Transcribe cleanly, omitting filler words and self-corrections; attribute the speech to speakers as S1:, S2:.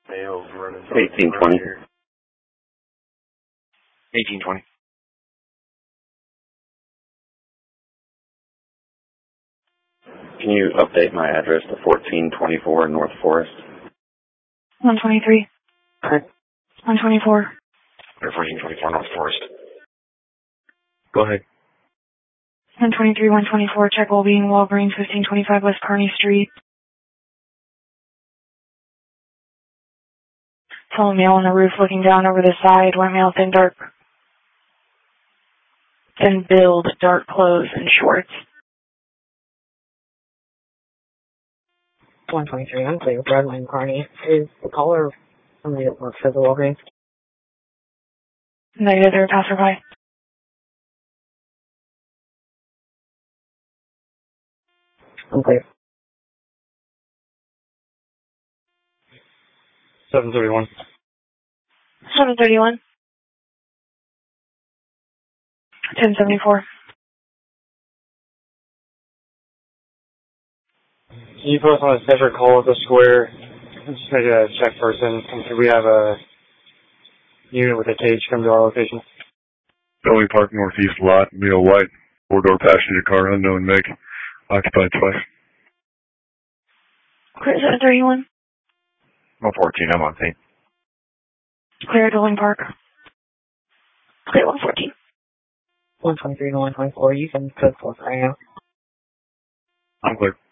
S1: 1820.
S2: 1820.
S1: Can you update my address to 1424 North Forest?
S3: 123.
S2: Okay.
S3: 124.
S2: 1424 North Forest. Go ahead.
S3: 123, 124, check well-being, Walgreens, 1525 West Kearney Street. Saw a male on the roof looking down over the side. White male, thin build, dark clothes, and shorts.
S4: 123, unclear. Broadway and Kearney. Is the caller somebody that works at the Walgreens?
S3: Negative, they're a passerby.
S4: Unclear.
S2: 731.
S3: 731. 1074.
S5: Can you put us on a separate call with the square? I'm just make a check person. We have a unit with a cage come to our location.
S6: Belly Park Northeast lot, male white, 4-door passenger car, unknown make, occupied twice.
S3: Clear 731.
S2: 114, I'm on scene.
S3: Clear Dwelling Park. Clear 114.
S4: 123 to 124, you can code 4 right now.
S2: I'm clear.